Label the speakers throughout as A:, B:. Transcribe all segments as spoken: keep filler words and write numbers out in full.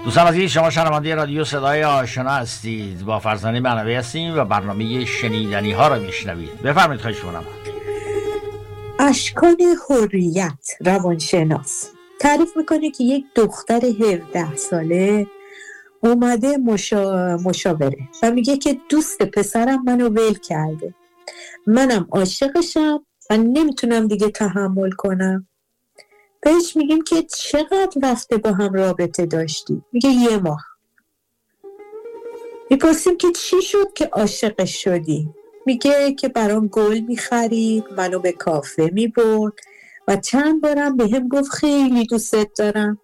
A: دوستان عزیز، شما شنونده رادیو صدای آشنا هستید. با فرزانه معنوی هستیم و برنامه شنیدنی ها رو میشنوید. بفرمایید. خواهش می‌کنم.
B: اشکان حریت روانشناس تعریف میکنه که یک دختر هفده ساله اومده مشا... مشاوره و میگه که دوست پسرم منو ول کرده، منم عاشقشم و نمیتونم دیگه تحمل کنم. بهش میگیم که چقدر وقت با هم رابطه داشتی؟ میگه یه ماه. میپرسیم که چی شد که عاشقش شدی؟ میگه که برام گل میخرید، منو به کافه میبرد و چند بارم به هم گفت خیلی دوستت دارم.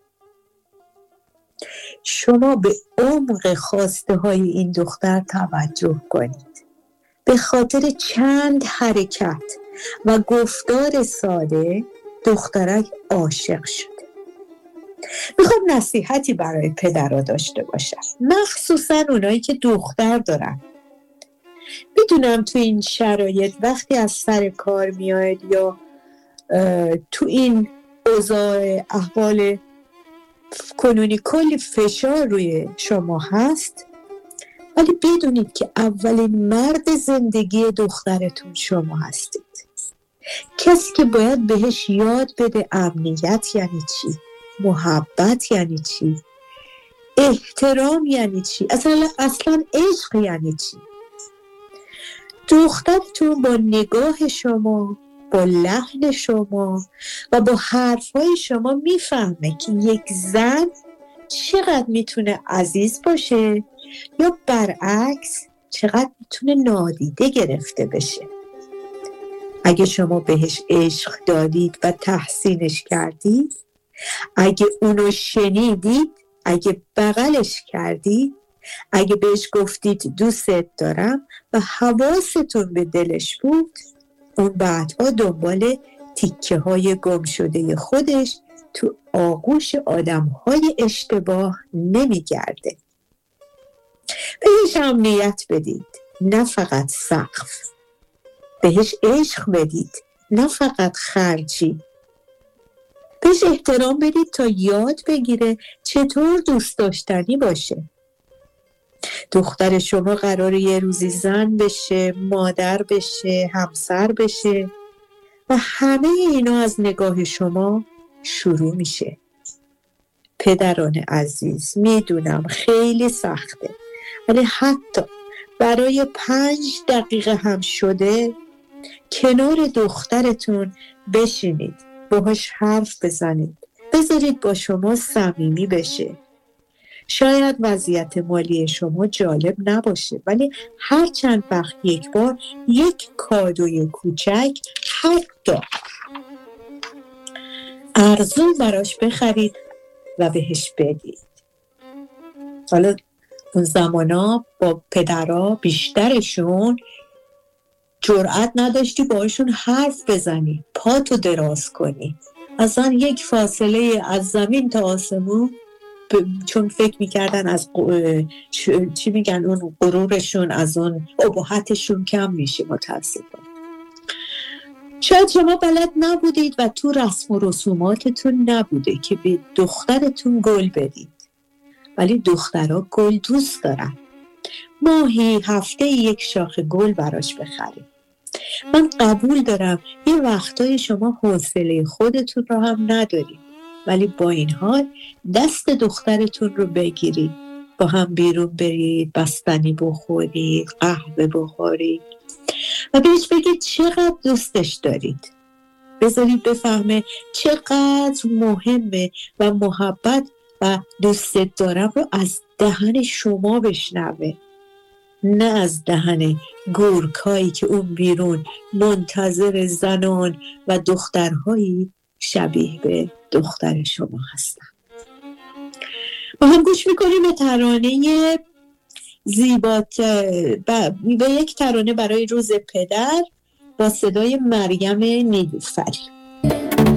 B: شما به عمق خواسته های این دختر توجه کنید. به خاطر چند حرکت و گفتار ساده دخترک عاشق شده. میخوام نصیحتی برای پدرها داشته باشم، مخصوصا اونایی که دختر دارن. میدونم تو این شرایط وقتی از سر کار میاید یا تو این اوضاع احوال کنونی کلی فشار روی شما هست، ولی بدونید که اولین مرد زندگی دخترتون شما هستید. کسی که باید بهش یاد بده امنیت یعنی چی، محبت یعنی چی، احترام یعنی چی، اصلا اصلا عشق یعنی چی. دخترتون با نگاه شما، با لحن شما و با حرفای شما میفهمه که یک زن چقدر میتونه عزیز باشه یا برعکس چقدر میتونه نادیده گرفته بشه. اگه شما بهش عشق دادید و تحسینش کردید، اگه اونو شنیدید، اگه بغلش کردید، اگه بهش گفتید دوستت دارم و حواستون به دلش بود، اون بعدها دنبال تیکه های گم شده خودش تو آغوش آدم های اشتباه نمیگرده. بهش امنیت بدید، نه فقط سقف. بهش عشق بدید، نه فقط خرجی. بهش احترام بدید تا یاد بگیره چطور دوست داشتنی باشه. دختر شما قراره یه روزی زن بشه، مادر بشه، همسر بشه و همه اینا از نگاه شما شروع میشه. پدران عزیز، میدونم خیلی سخته، ولی حتی برای پنج دقیقه هم شده کنار دخترتون بشینید، باهاش حرف بزنید، بذارید با شما صمیمی بشه. شاید وضعیت مالی شما جالب نباشه، ولی هر چند وقت یک بار یک کادوی کوچک حتی ارزون براش بخرید و بهش بدید. حالا اون زمانا با پدرها بیشترشون جرأت نداشتی باشون حرف بزنی، پاتو دراز کنی، اصلا یک فاصله از زمین تا آسمون، چون فکر میکردن از چی میگن اون غرورشون، از اون اباحتشون کم میشه. متاسفانه شاید شما بلد نبودید و تو رسم و رسوماتتون نبوده که به دخترتون گل بدید، ولی دخترها گل دوست دارن. ماهی هفته یک شاخه گل براش بخرید. من قبول دارم یه وقتای شما حوصله خودتون رو هم ندارید، ولی با این حال دست دخترتون رو بگیرید، با هم بیرون برید، بستنی بخورید، قهوه بخورید و بهش بگید چقدر دوستش دارید. بذارید بفهمه چقدر مهمه و محبت و دوستت دارم رو از دهن شما بشنوه، نه از دهن گورکایی که اون بیرون منتظر زنان و دخترهایی شبیه به دختر شما هستن. با هم گوش میکنیم به ترانه زیبات به یک ترانه برای روز پدر با صدای مریم نیلوفری.